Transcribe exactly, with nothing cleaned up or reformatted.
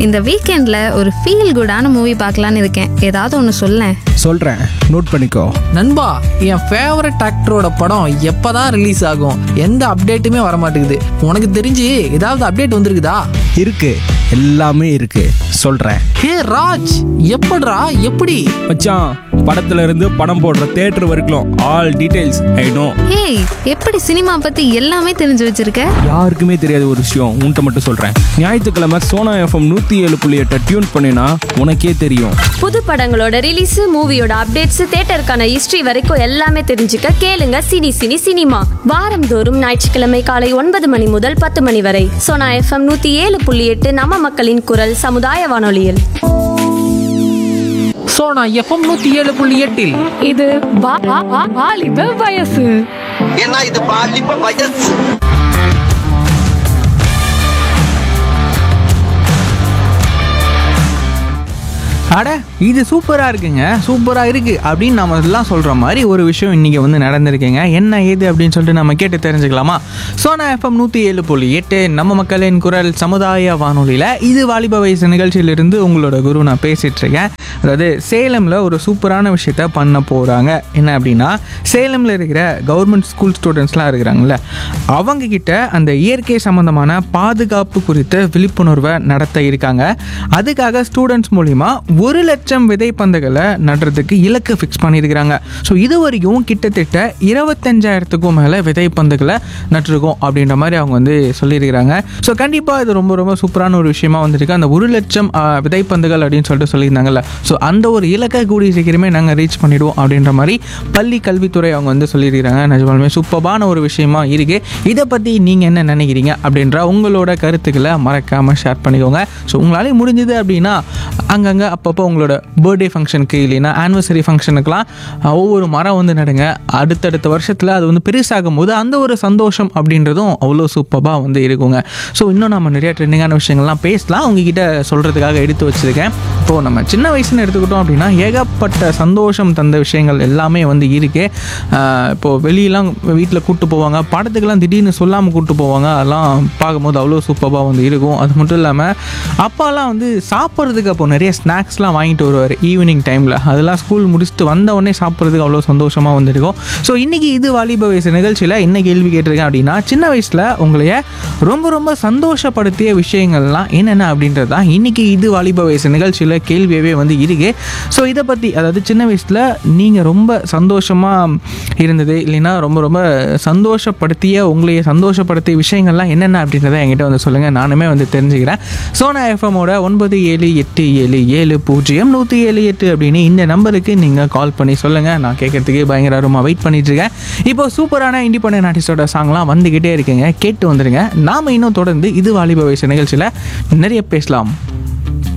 இந்த வீக்கெண்டில் ஒரு ஃபீல் குடான மூவி பார்க்கலான்னு இருக்கேன். ஏதாவது ஒன்று சொல்லேன். சொல்கிறேன், நோட் பண்ணிக்கோ நண்பா. என் ஃபேவரட் ஆக்டரோட படம் எப்பதான் ரிலீஸ் ஆகும்? எந்த அப்டேட்டுமே வர மாட்டேங்குது. உனக்கு தெரிஞ்சு ஏதாவது அப்டேட் வந்திருக்குதா? இருக்கு, எல்லாமே இருக்கு, சொல்கிறேன். ஹே ராஜ், எப்படிடா? எப்படி மச்சான், படத்துல இருந்து படம் போடுற தியேட்டர் வரைக்கும் all details I know. Hey, எப்படி சினிமா பற்றி எல்லாமே தெரிஞ்சு வச்சிருக்க? யாருக்குமே தெரியாத ஒரு விஷயம் உன்கிட்ட மட்டும் சொல்கிறேன். ஞாயிற்றுக்கிழமை சோனா எஃப்எம் நூற்றி ஏழு புள்ளி எட்டை டியூன் பண்ணினா உனக்கே தெரியும். புது படங்களோட ரிலீஸ், மூவியோட அப்டேட்ஸ், தியேட்டருக்கான ஹிஸ்டரி வரைக்கும் எல்லாமே தெரிஞ்சுக்க கேளுங்க சினி சினி சினிமா. வாரந்தோறும் ஞாயிற்றுக்கிழமை காலை ஒன்பது மணி முதல் பத்து மணி வரை சோனா எஃப்எம் நூத்தி ஏழு புள்ளி எட்டு நம்ம மக்களின் குரல் சமுதாய வானொலியில். சோனா எஃப்எம் நூத்தி ஏழு புள்ளி எட்டில் இது வா- வா- வா- வாலிப வயசு. ஏன்னா இது பாலிப்ப வயசு. அட, இது சூப்பராக இருக்குங்க, சூப்பராக இருக்குது அப்படின்னு நம்ம எல்லாம் சொல்கிற மாதிரி ஒரு விஷயம் இன்றைக்கி வந்து நடந்திருக்குங்க. என்ன ஏது அப்படின்னு சொல்லிட்டு நம்ம கேட்டு தெரிஞ்சுக்கலாமா? சோனா எஃப்எம் நூற்றி ஏழு புள்ளி எட்டு நம்ம மக்களின் குரல் சமுதாய வானொலியில் இது வாலிப வயசு நிகழ்ச்சியிலிருந்து உங்களோட குரு நான் பேசிகிட்ருக்கேன். அதாவது சேலமில் ஒரு சூப்பரான விஷயத்த பண்ண போகிறாங்க. என்ன அப்படின்னா, சேலமில் இருக்கிற கவர்மெண்ட் ஸ்கூல் ஸ்டூடெண்ட்ஸ்லாம் இருக்கிறாங்கல்ல, அவங்கக்கிட்ட அந்த இயற்கை சம்மந்தமான பாதுகாப்பு குறித்த விழிப்புணர்வை நடத்த இருக்காங்க. அதுக்காக ஸ்டூடெண்ட்ஸ் மூலிமா ஒரு லட்சம் விதைப்பந்துகளை நடுறதுக்கு இலக்கு ஃபிக்ஸ் பண்ணியிருக்கிறாங்க. ஸோ இது வரைக்கும் கிட்டத்தட்ட இருபத்தஞ்சாயிரத்துக்கும் மேலே விதைப்பந்துகளை நட்டுருக்கோம் அப்படின்ற மாதிரி அவங்க வந்து சொல்லியிருக்கிறாங்க. ஸோ கண்டிப்பாக இது ரொம்ப ரொம்ப சூப்பரான ஒரு விஷயமா வந்திருக்கு. அந்த ஒரு லட்சம் விதைப்பந்துகள் அப்படின்னு சொல்லிட்டு சொல்லியிருந்தாங்கல்ல, ஸோ அந்த ஒரு இலக்கை கூடிய சீக்கிரமே நாங்கள் ரீச் பண்ணிவிடுவோம் அப்படின்ற மாதிரி பள்ளி கல்வித்துறை அவங்க வந்து சொல்லியிருக்கிறாங்க. நிஜமாலுமே சூப்பரான ஒரு விஷயமா இருக்குது. இதை பற்றி நீங்கள் என்ன நினைக்கிறீங்க அப்படின்ற உங்களோட கருத்துக்களை மறக்காமல் ஷேர் பண்ணிக்கோங்க. ஸோ உங்களாலே முடிஞ்சது அப்படின்னா அங்கங்கே அப்பப்போ உங்களோட பர்த்டே ஃபங்க்ஷனுக்கு இல்லைன்னா ஆனிவர்சரி ஃபங்க்ஷனுக்கெலாம் ஒவ்வொரு மரம் வந்து நடுங்க. அடுத்தடுத்த வருஷத்தில் அது வந்து பெருசாகும் போது அந்த ஒரு சந்தோஷம் அப்படின்றதும் அவ்வளோ சூப்பராக வந்து இருக்குங்க. ஸோ இன்னும் நம்ம நிறைய ட்ரெண்டிங்கான விஷயங்கள்லாம் பேசலாம், உங்ககிட்ட சொல்கிறதுக்காக எடுத்து வச்சுருக்கேன். இப்போது நம்ம சின்ன வயசுன்னு எடுத்துக்கிட்டோம் அப்படின்னா ஏகப்பட்ட சந்தோஷம் தந்த விஷயங்கள் எல்லாமே வந்து இருக்குது. இப்போது வெளியெல்லாம் வீட்டில் கூப்பிட்டு போவாங்க, படத்துக்கெல்லாம் திடீர்னு சொல்லாமல் கூப்பிட்டு போவாங்க. அதெல்லாம் பார்க்கும்போது அவ்வளோ சூப்பராக வந்து இருக்கும். அது மட்டும் இல்லாமல் அப்பாலாம் வந்து சாப்பிட்றதுக்கு அப்போ நிறைய ஸ்நாக்ஸ்லாம் வாங்கிட்டு வருவார் ஈவினிங் டைமில். அதெல்லாம் ஸ்கூல் முடிச்சுட்டு வந்த உடனே சாப்பிட்றதுக்கு அவ்வளோ சந்தோஷமாக வந்துருக்கும். ஸோ இன்றைக்கி இது வாலிப வயசு நிகழ்ச்சியில் என்ன கேள்வி கேட்டிருக்கேன் அப்படின்னா, சின்ன வயசில் உங்களைய ரொம்ப ரொம்ப சந்தோஷப்படுத்திய விஷயங்கள்லாம் என்னென்ன அப்படின்றது தான் இன்றைக்கி இது வாலிப வயசு நிகழ்ச்சியில் கேள்வியவே வந்து இருக்கு. ஸோ இதை பற்றி, அதாவது சின்ன வயசில் நீங்கள் ரொம்ப சந்தோஷமாக இருந்தது இல்லைன்னா ரொம்ப ரொம்ப சந்தோஷப்படுத்திய உங்களைய சந்தோஷப்படுத்திய விஷயங்கள்லாம் என்னென்ன அப்படின்றத என்கிட்ட வந்து சொல்லுங்கள், நானுமே வந்து தெரிஞ்சுக்கிறேன். சோனா எஃப்எம்மோட ஒன்பது ஏழு எட்டு ஏழு ஏழு பூஜ்ஜியம் நூற்றி ஏழு எட்டு அப்படின்னு இந்த நம்பருக்கு நீங்கள் கால் பண்ணி சொல்லுங்கள். நான் கேட்கறதுக்கு பயங்கர ஆர்வமாக வெயிட் பண்ணிட்டுருக்கேன். இப்போ சூப்பரான இண்டிபெண்டன்ட் ஆர்டிஸ்டோட சாங்லாம் வந்துக்கிட்டே இருக்குங்க, கேட்டு வந்துடுங்க. நாம் இன்னும் தொடர்ந்து இது வாலிப வயசு நிகழ்ச்சியில் நிறைய பேசலாம்.